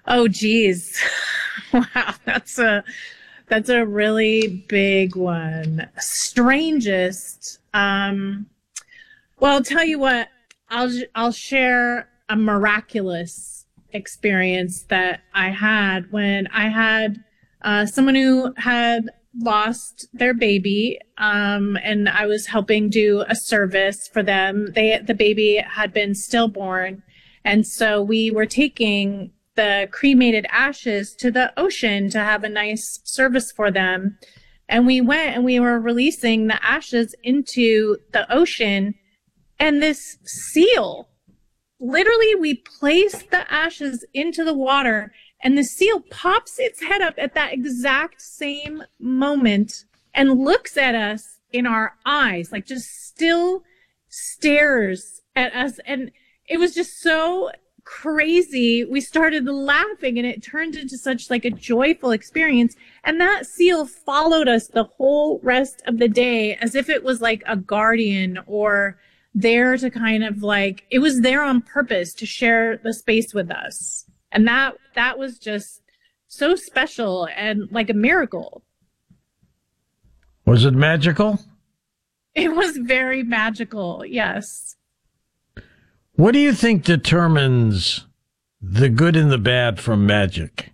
Oh, geez. Wow, that's a really big one. Strangest. Well, I'll tell you what. I'll share a miraculous experience that I had when I had someone who had lost their baby, and I was helping do a service for them. The baby had been stillborn, and so we were taking the cremated ashes to the ocean to have a nice service for them. And we went and we were releasing the ashes into the ocean, and this seal, literally, we placed the ashes into the water, and the seal pops its head up at that exact same moment and looks at us in our eyes, like just still stares at us. And it was just so crazy. We started laughing, and it turned into such like a joyful experience. And that seal followed us the whole rest of the day as if it was like a guardian, or there to kind of like, it was there on purpose to share the space with us. And that was just so special and like a miracle. Was it magical? It was very magical. Yes. What do you think determines the good and the bad from magic?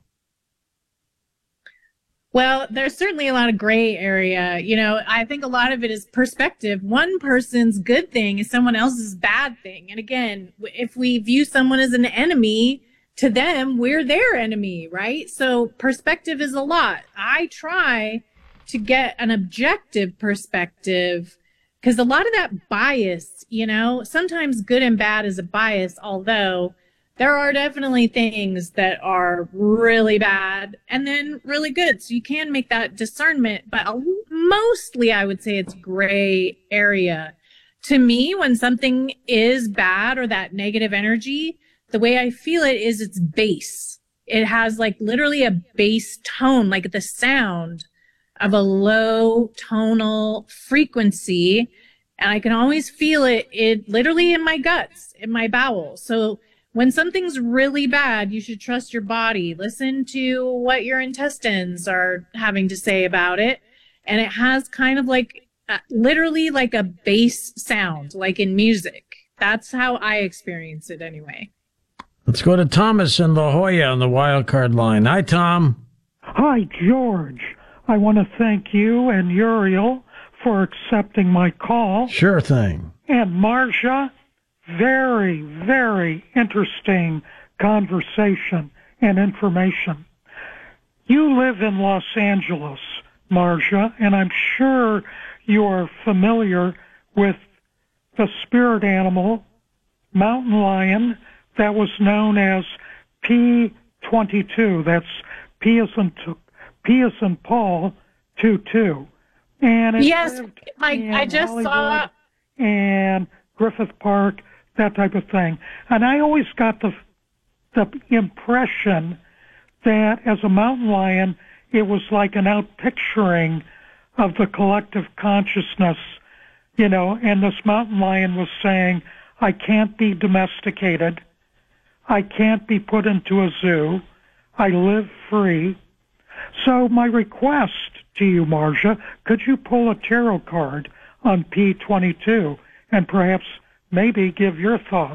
Well, there's certainly a lot of gray area. I think a lot of it is perspective. One person's good thing is someone else's bad thing. And again, if we view someone as an enemy, to them, we're their enemy, right? So perspective is a lot. I try to get an objective perspective because a lot of that bias, sometimes good and bad is a bias, although there are definitely things that are really bad and then really good. So you can make that discernment, but mostly I would say it's gray area. To me, when something is bad or that negative energy, the way I feel it is it's bass. It has like literally a bass tone, like the sound of a low tonal frequency. And I can always feel it literally in my guts, in my bowels. So when something's really bad, you should trust your body. Listen to what your intestines are having to say about it. And it has kind of like literally like a bass sound, like in music. That's how I experience it anyway. Let's go to Thomas in La Jolla on the wild card line. Hi, Tom. Hi, George. I want to thank you and Uriel for accepting my call. Sure thing. And Marcia, very, very interesting conversation and information. You live in Los Angeles, Marcia, and I'm sure you are familiar with the spirit animal, mountain lion, that was known as P22. That's P as in Paul, 22. And it yes, lived I just Hollywood saw and Griffith Park, that type of thing. And I always got the impression that as a mountain lion, it was like an outpicturing of the collective consciousness, and this mountain lion was saying, I can't be domesticated. I can't be put into a zoo. I live free. So my request to you, Marcia, could you pull a tarot card on P22 and perhaps maybe give your thoughts?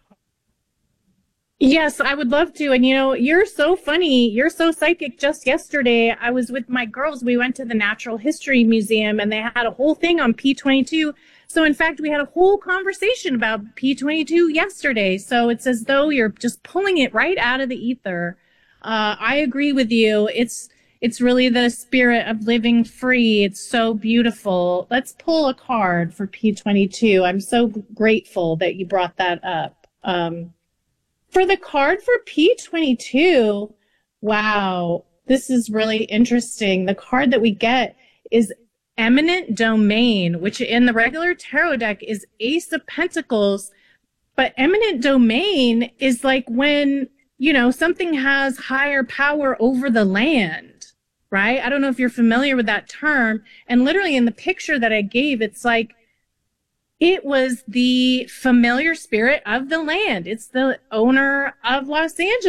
Yes, I would love to. And you're so funny. You're so psychic. Just yesterday, I was with my girls. We went to the Natural History Museum and they had a whole thing on P22. So in fact, we had a whole conversation about P22 yesterday. So it's as though you're just pulling it right out of the ether. I agree with you. It's really the spirit of living free. It's so beautiful. Let's pull a card for P22. I'm so grateful that you brought that up. For the card for P22, wow, this is really interesting. The card that we get is Eminent Domain, which in the regular tarot deck is Ace of Pentacles. But Eminent Domain is like when, something has higher power over the land, right? I don't know if you're familiar with that term. And literally in the picture that I gave, it's like, it was the familiar spirit of the land. It's the owner of Los Angeles.